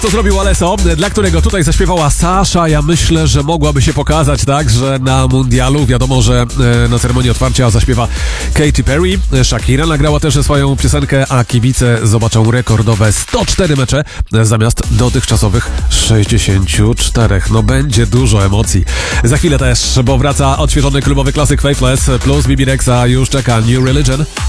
Co zrobił Alesso, dla którego tutaj zaśpiewała Sasha. Ja myślę, że mogłaby się pokazać także na mundialu. Wiadomo, że na ceremonii otwarcia zaśpiewa Katy Perry. Shakira nagrała też swoją piosenkę, a kibice zobaczą rekordowe 104 mecze zamiast dotychczasowych 64. No będzie dużo emocji. Za chwilę też, bo wraca odświeżony klubowy klasyk Faithless plus BB Rexa, już czeka New Religion.